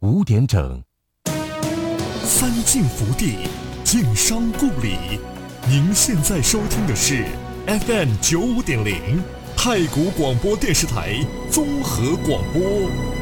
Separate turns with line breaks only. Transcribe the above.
5点整。
三晋福地，晋商故里。您现在收听的是 FM 95.0太谷广播电视台综合广播。